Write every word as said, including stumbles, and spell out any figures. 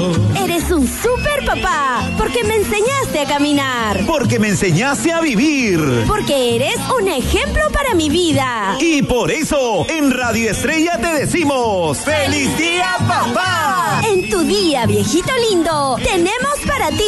Eres un super papá, porque me enseñaste a caminar. Porque me enseñaste a vivir. Porque eres un ejemplo para mi vida. Y por eso, en Radio Estrella te decimos ¡Feliz Día, Papá! En tu día, viejito lindo, tenemos para ti